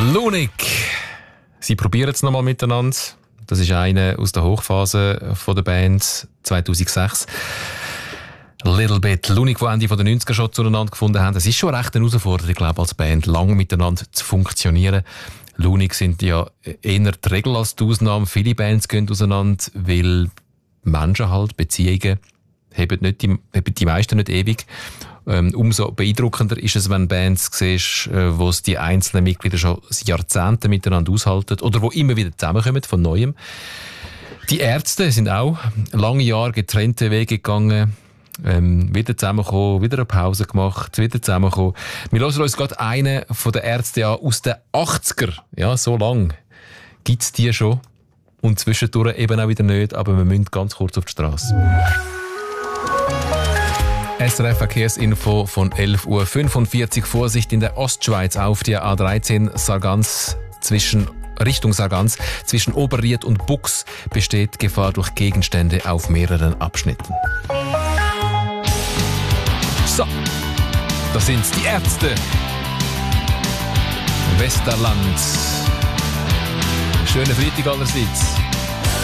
Lunik. Sie probieren es nochmal miteinander. Das ist eine aus der Hochphase von der Band 2006. Little Bit. Lunik, die Ende der 90er schon zueinander gefunden haben. Es ist schon recht eine Herausforderung, ich glaube, als Band lang miteinander zu funktionieren. Lunik sind ja eher die Regel als die Ausnahme. Viele Bands gehen auseinander, weil Menschen halt, Beziehungen, haben die meisten nicht ewig. Umso beeindruckender ist es, wenn Bands siehst, wo es die einzelnen Mitglieder schon Jahrzehnte miteinander aushalten oder wo immer wieder zusammenkommen von Neuem. Die Ärzte sind auch lange Jahre getrennte Wege gegangen, wieder zusammengekommen, wieder eine Pause gemacht, wieder zusammengekommen. Wir hören uns gerade einen von den Ärzten an aus den 80er. Ja, so lang gibt es die schon. Und zwischendurch eben auch wieder nicht, aber wir müssen ganz kurz auf die Straße. SRF Verkehrsinfo von 11:45 Uhr. Vorsicht in der Ostschweiz auf der A13 Sargans Richtung Sargans. Zwischen Oberried und Bux besteht Gefahr durch Gegenstände auf mehreren Abschnitten. So, das sind die Ärzte. Westerland. Schönen Freitag allerseits.